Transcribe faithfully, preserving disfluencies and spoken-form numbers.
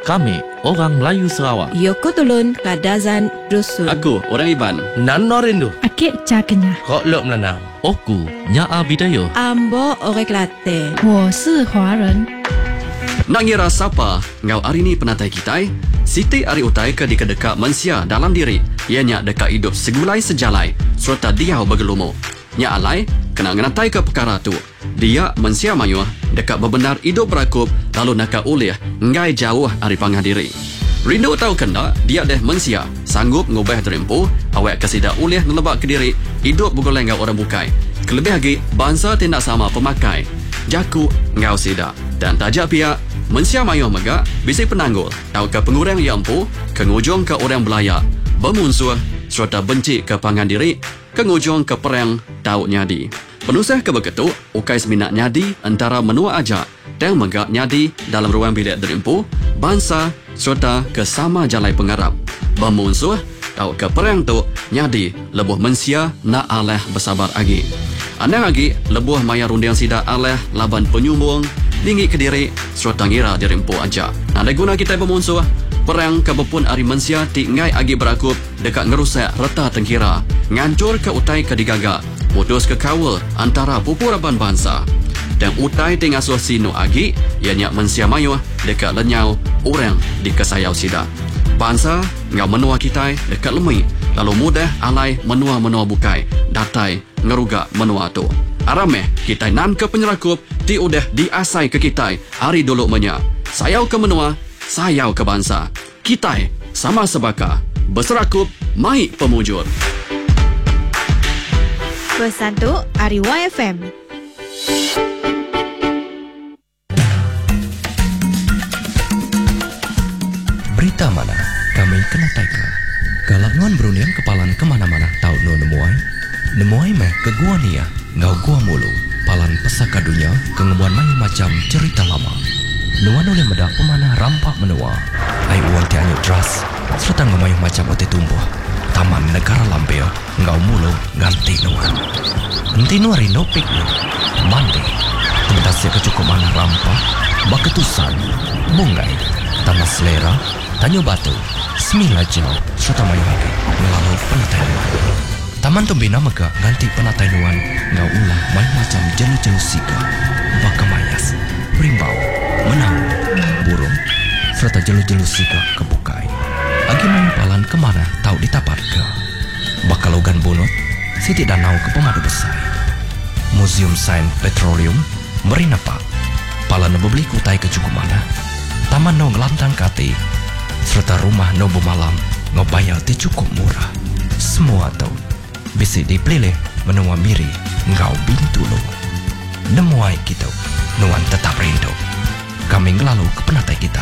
Kami, orang Melayu Sarawak. Yoko Tulun Kadazan Dusun. Aku, orang Iban. Nano Rindu. Akik Cakenya. Kok Lok Melanau. Oku, Nyaa Bidaya. Ambo Orek Late. 我是华人。 Nak ngira siapa ngau hari ni penatai kita? Siti ari utai ke di kedeka manusia dalam diri. Ianya dekat hidup segulai sejalai serta dia bergelumo. Nya alai kena ngenatai ke perkara tu. Dia manusia mayu dekat bebenar hidup berakup lalu nak ulih ngai jauh ari pangah diri. Rindu tahu kena dia deh manusia sanggup ngubah terempu awak kesida ulih nelebak ke diri hidup bugoleng ngau orang bukai. Kelebih lagi bangsa tindak sama pemakai. Jaku ngau sida dan tajak pihak manusia mayu megak bisi penanggul tahu ke pengurang yang empu kengujung ke orang belayak bermusuh serta benci ke pangan diri kengujung ke perang tahu nyadi penusah ke begitu ukai seminat nyadi antara menua aja dan megak nyadi dalam ruang bilik derimpu bangsa serta ke sama jalai pengarap bermusuh tahu ke perang tu nyadi lebuh manusia nak aleh bersabar lagi anda lagi lebuh maya rundiang sida aleh laban penyumbung tinggi ke diri serta ngira dirimpu aja. Ada guna kita bermusuh perang kebepun ari manusia ti ngai agi berakup dekat ngerusak reta tengkira ngancur ke utai ke digaga putus ke kawal antara pupuraban bangsa dan utai ti ngasuh sino agi ianya manusia mayu dekat lenyau orang di kesayau sida bangsa ngau menua kita dekat lemai lalu mudah alai menua-menua bukai datai ngeruga menua tu arameh kita nan ke penyerakup ti udah diasai ke kita hari dulu menya sayau ke menua sayau ke bangsa kita sama sebaka berserakup mai pemujur Pesan tu Ari Y F M. Berita mana kami kena taika galak nuan berunian kepalan kemana-mana tahu nu nemuai nemuai meh ke gua nia ngau gua mulu palan pesaka dunia kengemuan mayu macam cerita lama nuan oleh medak pemanah rampak menua ai uang tianyu dras serta ngemayu macam ote tumbuh taman negara lampeo ngau mulu ganti nuan enti nuari nopik nu mandi tempat sia kecukup mana rampak baketusan mungai tanah selera tanyo batu semila jauh serta mayu hati melalui penatai nuan taman tembina mega ganti penatai nuan ngau ulah main macam jelu-jelu sika bakamayas rimbau menang burung serta jelu-jelu sika kebukai agi main palan kemana tahu ditapat ke bakalogan bonot siti danau ke pemadu besar museum sains petroleum Marina Park palan bebeli kutai ke cukumana taman no ngelantang kati serta rumah no malam ngobayar ti cukup murah semua tahu bisa dipilih menua miri ngau bintu lo nemuai kita nuan tetap rindu kami ngelalu ke penatai kita